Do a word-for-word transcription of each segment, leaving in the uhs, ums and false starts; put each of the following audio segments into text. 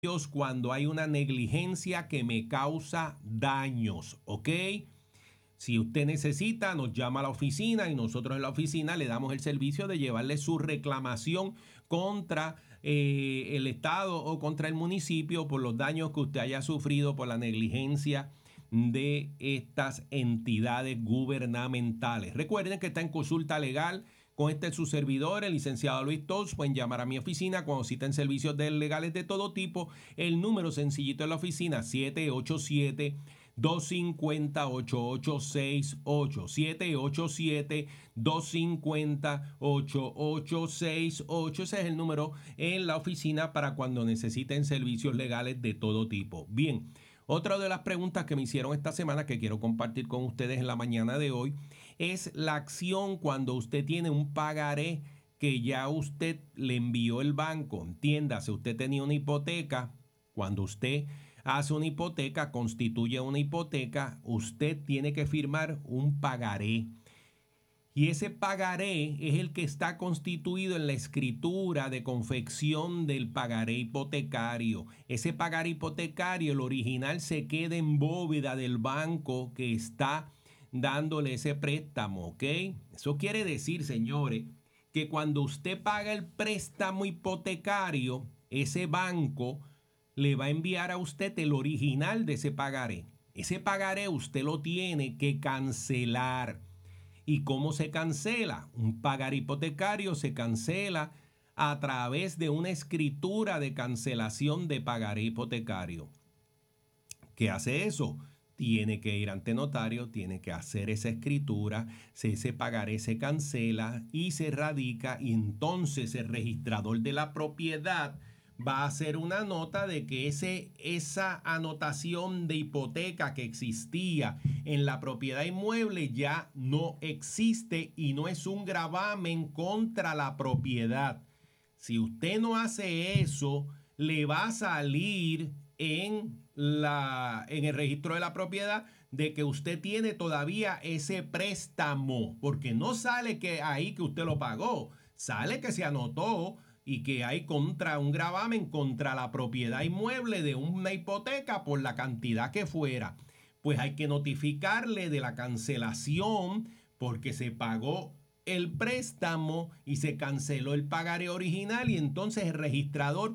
cuando hay una negligencia que me causa daños, ¿ok? Si usted necesita, nos llama a la oficina y nosotros en la oficina le damos el servicio de llevarle su reclamación contra eh, el Estado o contra el municipio por los daños que usted haya sufrido por la negligencia de estas entidades gubernamentales. Recuerden que está en consulta legal con este su servidor, el licenciado Luis Tous. Pueden llamar a mi oficina cuando citen servicios de legales de todo tipo. El número sencillito de la oficina, siete ocho siete, dos cinco cero, ocho ocho seis ocho. siete ocho siete, dos cinco cero, ocho ocho seis ocho. Ese es el número en la oficina para cuando necesiten servicios legales de todo tipo. Bien. Otra de las preguntas que me hicieron esta semana que quiero compartir con ustedes en la mañana de hoy es la acción cuando usted tiene un pagaré que ya usted le envió el banco. Entiéndase, usted tenía una hipoteca. Cuando usted hace una hipoteca, constituye una hipoteca, usted tiene que firmar un pagaré. Y ese pagaré es el que está constituido en la escritura de confección del pagaré hipotecario. Ese pagaré hipotecario, el original, se queda en bóveda del banco que está dándole ese préstamo, ¿ok? Eso quiere decir, señores, que cuando usted paga el préstamo hipotecario, ese banco le va a enviar a usted el original de ese pagaré. Ese pagaré usted lo tiene que cancelar. ¿Y cómo se cancela? Un pagaré hipotecario se cancela a través de una escritura de cancelación de pagaré hipotecario. ¿Qué hace eso? Tiene que ir ante notario, tiene que hacer esa escritura, ese pagaré se cancela y se radica, y entonces el registrador de la propiedad va a hacer una nota de que ese, esa anotación de hipoteca que existía en la propiedad inmueble ya no existe y no es un gravamen contra la propiedad. Si usted no hace eso, le va a salir en, la, en el registro de la propiedad de que usted tiene todavía ese préstamo, porque no sale que ahí que usted lo pagó, sale que se anotó y que hay contra un gravamen contra la propiedad inmueble de una hipoteca por la cantidad que fuera. Pues hay que notificarle de la cancelación porque se pagó el préstamo y se canceló el pagaré original, y entonces el registrador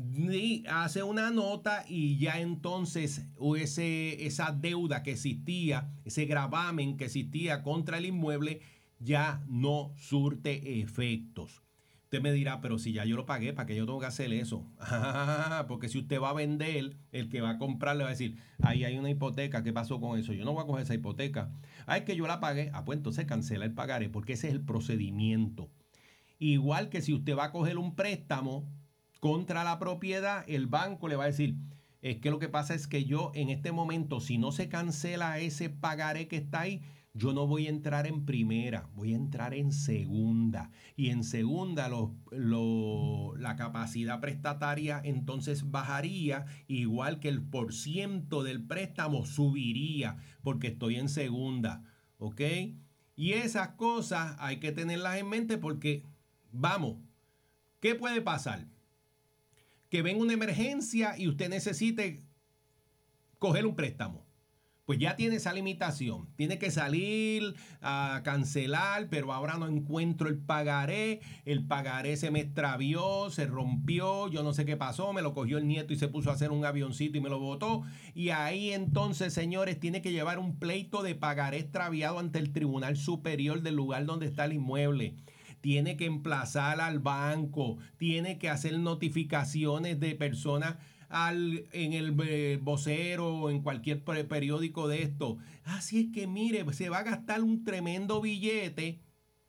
hace una nota y ya entonces ese, esa deuda que existía, ese gravamen que existía contra el inmueble ya no surte efectos. Usted me dirá, pero si ya yo lo pagué, ¿para qué yo tengo que hacer eso? Ah, porque si usted va a vender, el que va a comprar le va a decir, ahí hay una hipoteca, ¿qué pasó con eso? Yo no voy a coger esa hipoteca. Ah, es que yo la pagué. Ah, pues entonces cancela el pagaré, porque ese es el procedimiento. Igual que si usted va a coger un préstamo contra la propiedad, el banco le va a decir, es que lo que pasa es que yo en este momento, si no se cancela ese pagaré que está ahí, yo no voy a entrar en primera, voy a entrar en segunda. Y en segunda lo, lo, la capacidad prestataria entonces bajaría, igual que el porciento del préstamo subiría, porque estoy en segunda, ¿ok? Y esas cosas hay que tenerlas en mente porque, vamos, ¿qué puede pasar? Que venga una emergencia y usted necesite coger un préstamo. Pues ya tiene esa limitación. Tiene que salir a cancelar, pero ahora no encuentro el pagaré. El pagaré se me extravió, se rompió, yo no sé qué pasó. Me lo cogió el nieto y se puso a hacer un avioncito y me lo botó. Y ahí entonces, señores, tiene que llevar un pleito de pagaré extraviado ante el Tribunal Superior del lugar donde está el inmueble. Tiene que emplazar al banco. Tiene que hacer notificaciones de personas Al, en el eh, vocero o en cualquier periódico de esto. Así es que mire, se va a gastar un tremendo billete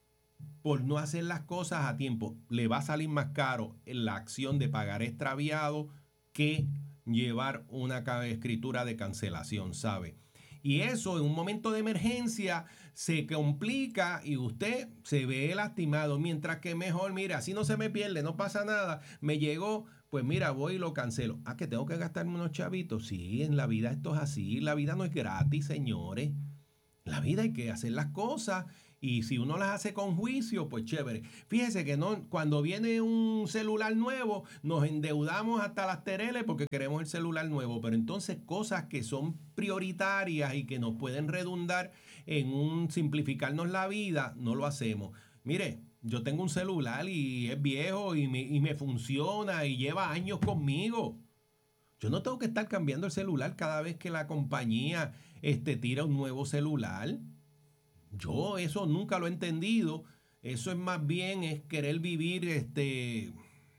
por no hacer las cosas a tiempo. Le va a salir más caro la acción de pagar extraviado que llevar una escritura de cancelación, ¿sabe? Y eso en un momento de emergencia se complica y usted se ve lastimado. Mientras que mejor, mira, así no se me pierde, no pasa nada. Me llegó, pues mira, voy y lo cancelo. Ah, que tengo que gastarme unos chavitos. Sí, en la vida esto es así. La vida no es gratis, señores. La vida hay que hacer las cosas Y si uno las hace con juicio, pues chévere. Fíjese que no, cuando viene un celular nuevo, nos endeudamos hasta las tereles porque queremos el celular nuevo. Pero entonces cosas que son prioritarias y que nos pueden redundar en un simplificarnos la vida, no lo hacemos. Mire, yo tengo un celular y es viejo y me, y me funciona y lleva años conmigo. Yo no tengo que estar cambiando el celular cada vez que la compañía este, tira un nuevo celular. Yo eso nunca lo he entendido. Eso es más bien es querer vivir este,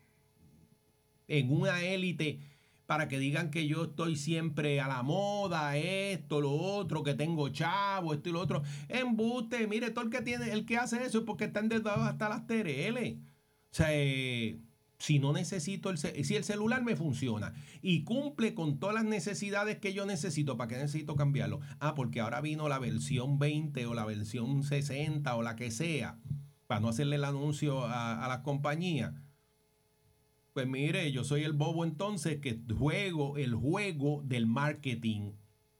en una élite para que digan que yo estoy siempre a la moda, esto, lo otro, que tengo chavo, esto y lo otro. Embuste, mire, todo el que tiene, el que hace eso es porque está endeudado hasta las tereles. O sea, eh, si no necesito el si el celular me funciona y cumple con todas las necesidades que yo necesito, ¿para qué necesito cambiarlo? Ah, porque ahora vino la versión veinte o la versión sesenta o la que sea, para no hacerle el anuncio a, a las compañías. Pues mire, yo soy el bobo entonces que juego el juego del marketing,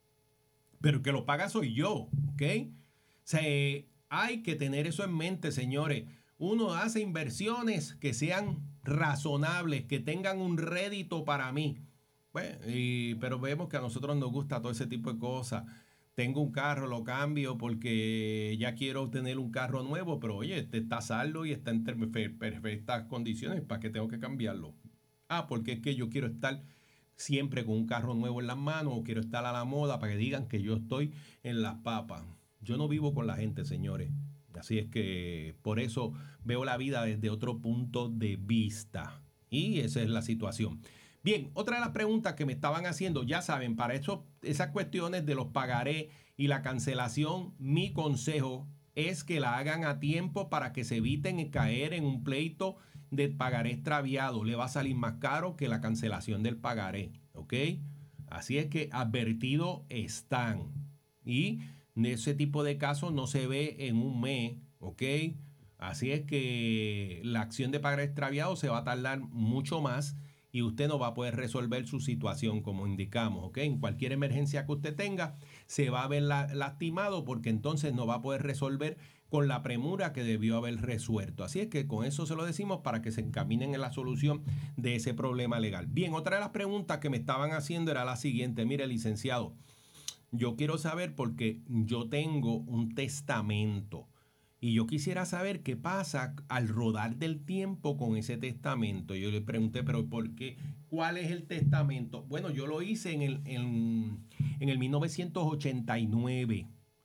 pero el que lo paga soy yo, ¿ok? O sea, hay que tener eso en mente, señores. Uno hace inversiones que sean razonables, que tengan un rédito para mí. Bueno, y, pero vemos que a nosotros nos gusta todo ese tipo de cosas. Tengo un carro, lo cambio porque ya quiero tener un carro nuevo, pero oye, este está saldo y está en perfectas condiciones. ¿Para qué tengo que cambiarlo? Ah, porque es que yo quiero estar siempre con un carro nuevo en las manos o quiero estar a la moda para que digan que yo estoy en las papas. Yo no vivo con la gente, señores. Así es que por eso veo la vida desde otro punto de vista. Y esa es la situación. Bien, otra de las preguntas que me estaban haciendo, ya saben, para eso, esas cuestiones de los pagaré y la cancelación, mi consejo es que la hagan a tiempo para que se eviten caer en un pleito de pagaré extraviado. Le va a salir más caro que la cancelación del pagaré, ¿ok? Así es que advertido están. Y ese tipo de casos no se ve en un mes, ¿ok? Así es que la acción de pagaré extraviado se va a tardar mucho más y usted no va a poder resolver su situación como indicamos, ¿ok? En cualquier emergencia que usted tenga, se va a ver la, lastimado porque entonces no va a poder resolver con la premura que debió haber resuelto. Así es que con eso se lo decimos para que se encaminen en la solución de ese problema legal. Bien, otra de las preguntas que me estaban haciendo era la siguiente. Mire, licenciado, yo quiero saber porque yo tengo un testamento y yo quisiera saber qué pasa al rodar del tiempo con ese testamento. Yo le pregunté, pero ¿por qué? ¿Cuál es el testamento? Bueno, yo lo hice en el, en, en el mil novecientos ochenta y nueve.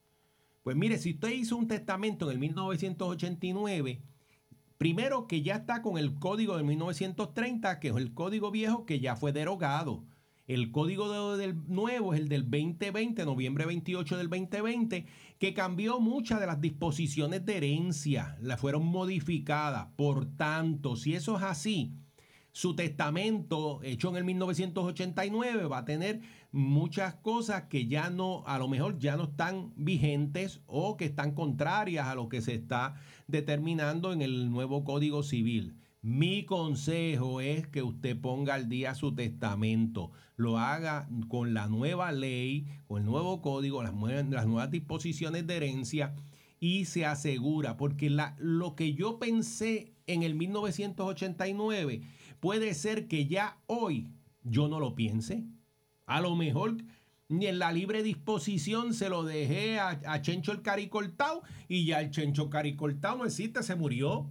Pues mire, si usted hizo un testamento en el mil novecientos ochenta y nueve, primero que ya está con el código de mil novecientos treinta, que es el código viejo que ya fue derogado. El código de, del nuevo es el del veinte veinte, noviembre veintiocho del veinte veinte, que cambió muchas de las disposiciones de herencia, las fueron modificadas. Por tanto, si eso es así, su testamento hecho en el mil novecientos ochenta y nueve va a tener muchas cosas que ya no, a lo mejor ya no están vigentes o que están contrarias a lo que se está determinando en el nuevo Código Civil. Mi consejo es que usted ponga al día su testamento, lo haga con la nueva ley, con el nuevo código, las, las nuevas disposiciones de herencia y se asegura, porque la, lo que yo pensé en el mil novecientos ochenta y nueve puede ser que ya hoy yo no lo piense. A lo mejor ni en la libre disposición se lo dejé a, a Chencho el Caricortao y ya el Chencho Caricortao no existe, se murió.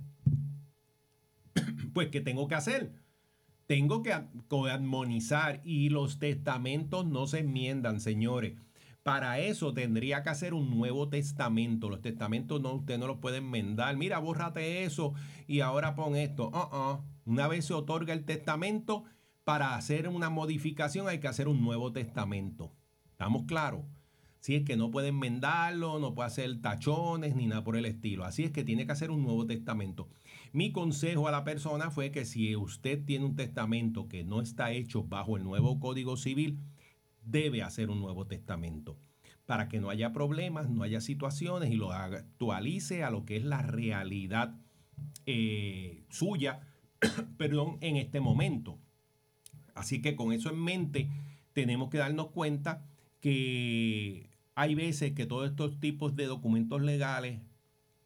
Pues, ¿qué tengo que hacer? Tengo que armonizar y los testamentos no se enmiendan, señores. Para eso tendría que hacer un nuevo testamento. Los testamentos no, usted no los puede enmendar. Mira, bórrate eso y ahora pon esto. Uh-uh. Una vez se otorga el testamento, para hacer una modificación hay que hacer un nuevo testamento. ¿Estamos claros? Si es que no puede enmendarlo, no puede hacer tachones ni nada por el estilo. Así es que tiene que hacer un nuevo testamento. Mi consejo a la persona fue que si usted tiene un testamento que no está hecho bajo el nuevo Código Civil, debe hacer un nuevo testamento para que no haya problemas, no haya situaciones y lo actualice a lo que es la realidad eh, suya, perdón, en este momento. Así que con eso en mente tenemos que darnos cuenta que hay veces que todos estos tipos de documentos legales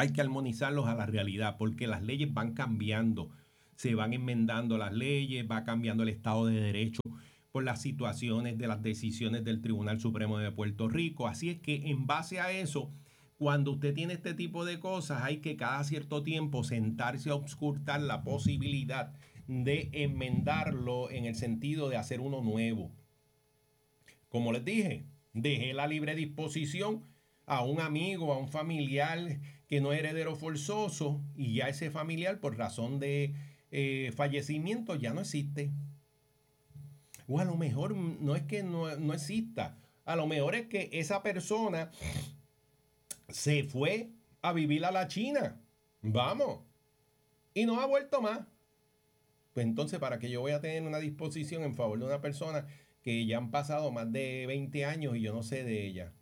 hay que armonizarlos a la realidad porque las leyes van cambiando, se van enmendando las leyes, va cambiando el Estado de Derecho por las situaciones de las decisiones del Tribunal Supremo de Puerto Rico. Así es que en base a eso, cuando usted tiene este tipo de cosas, hay que cada cierto tiempo sentarse a auscultar la posibilidad de enmendarlo en el sentido de hacer uno nuevo. Como les dije, dejé la libre disposición a un amigo, a un familiar que no es heredero forzoso y ya ese familiar por razón de eh, fallecimiento ya no existe. O a lo mejor no es que no, no exista, a lo mejor es que esa persona se fue a vivir a la China, vamos, y no ha vuelto más. Pues entonces, ¿para qué yo voy a tener una disposición en favor de una persona que ya han pasado más de veinte años y yo no sé de ella?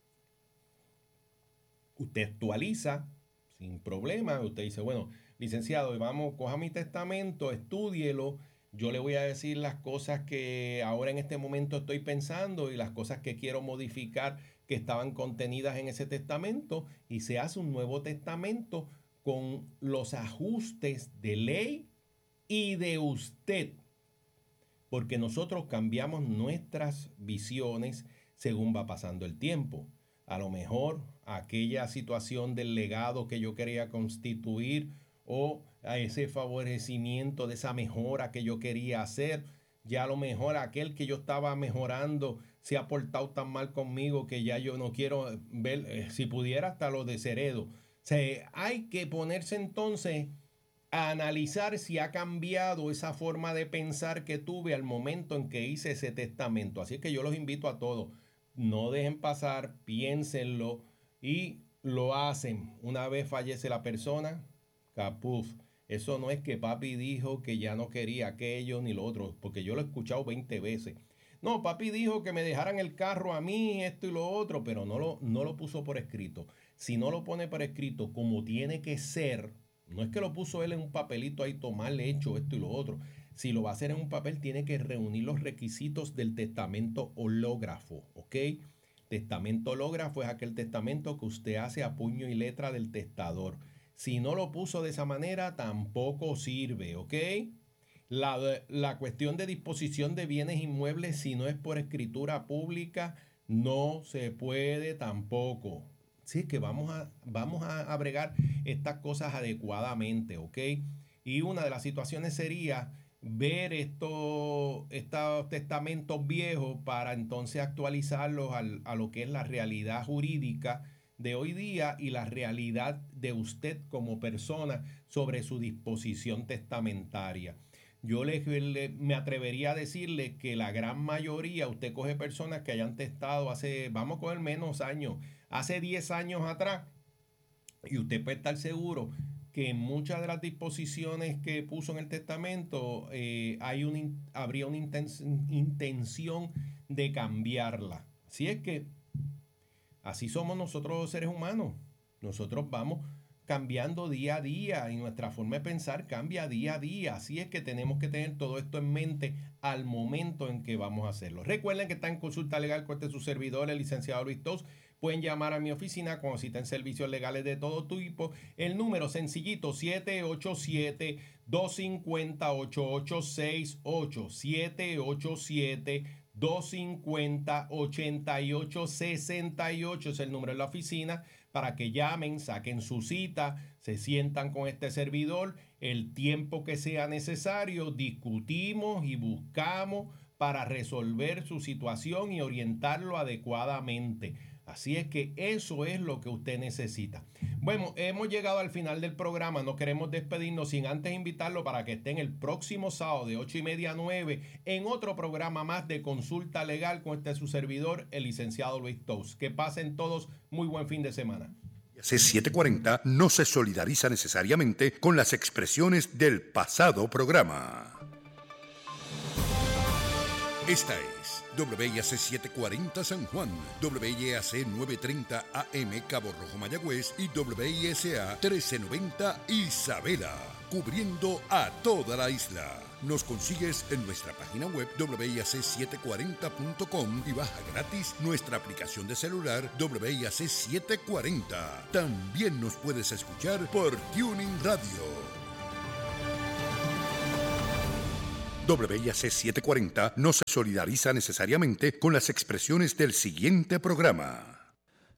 Usted actualiza sin problema. Usted dice, bueno, licenciado, vamos, coja mi testamento, estúdielo. Yo le voy a decir las cosas que ahora en este momento estoy pensando y las cosas que quiero modificar que estaban contenidas en ese testamento y se hace un nuevo testamento con los ajustes de ley y de usted. Porque nosotros cambiamos nuestras visiones según va pasando el tiempo. A lo mejor aquella situación del legado que yo quería constituir o a ese favorecimiento de esa mejora que yo quería hacer, ya a lo mejor aquel que yo estaba mejorando se ha portado tan mal conmigo que ya yo no quiero ver, eh, si pudiera hasta lo desheredo. O sea, hay que ponerse entonces a analizar si ha cambiado esa forma de pensar que tuve al momento en que hice ese testamento. Así que yo los invito a todos, no dejen pasar, piénsenlo y lo hacen. Una vez fallece la persona, capuf. Eso no es que papi dijo que ya no quería aquello ni lo otro, porque yo lo he escuchado veinte veces. No, papi dijo que me dejaran el carro a mí, esto y lo otro, pero no lo, no lo puso por escrito. Si no lo pone por escrito como tiene que ser, no es que lo puso él en un papelito ahí, tomarle hecho esto y lo otro. Si lo va a hacer en un papel, tiene que reunir los requisitos del testamento hológrafo, ¿ok? Testamento hológrafo es aquel testamento que usted hace a puño y letra del testador. Si no lo puso de esa manera, tampoco sirve, ¿ok? La, la cuestión de disposición de bienes inmuebles, si no es por escritura pública, no se puede tampoco. Sí, que vamos a, vamos a, a bregar estas cosas adecuadamente, ¿ok? Y una de las situaciones sería ver estos, estos testamentos viejos para entonces actualizarlos al, a lo que es la realidad jurídica de hoy día y la realidad de usted como persona sobre su disposición testamentaria. Yo le, le, me atrevería a decirle que la gran mayoría, usted coge personas que hayan testado hace, vamos a coger menos años, hace diez años atrás, y usted puede estar seguro que en muchas de las disposiciones que puso en el testamento eh, hay un, habría una inten- intención de cambiarla. Así es que así somos nosotros los seres humanos. Nosotros vamos cambiando día a día y nuestra forma de pensar cambia día a día. Así es que tenemos que tener todo esto en mente al momento en que vamos a hacerlo. Recuerden que está en consulta legal con este su servidor, el licenciado Luis Tous. Pueden llamar a mi oficina cuando necesiten servicios legales de todo tipo. El número sencillito siete ocho siete, dos cinco cero, ocho ocho seis ocho. siete ocho siete, dos cinco cero, ocho ocho seis ocho es el número de la oficina para que llamen, saquen su cita, se sientan con este servidor, el tiempo que sea necesario, discutimos y buscamos para resolver su situación y orientarlo adecuadamente. Así es que eso es lo que usted necesita. Bueno, hemos llegado al final del programa. No queremos despedirnos sin antes invitarlo para que estén el próximo sábado de ocho y media a nueve en otro programa más de Consulta Legal con este su servidor, el licenciado Luis Tous. Que pasen todos muy buen fin de semana. C setecientos cuarenta no se solidariza necesariamente con las expresiones del pasado programa. Esta es W I A C setecientos cuarenta San Juan, W I A C novecientos treinta A M Cabo Rojo Mayagüez y W I S A trece noventa Isabela, cubriendo a toda la isla. Nos consigues en nuestra página web W I A C setecientos cuarenta punto com y baja gratis nuestra aplicación de celular W I A C setecientos cuarenta. También nos puedes escuchar por Tuning Radio. W I A C setecientos cuarenta no se solidariza necesariamente con las expresiones del siguiente programa.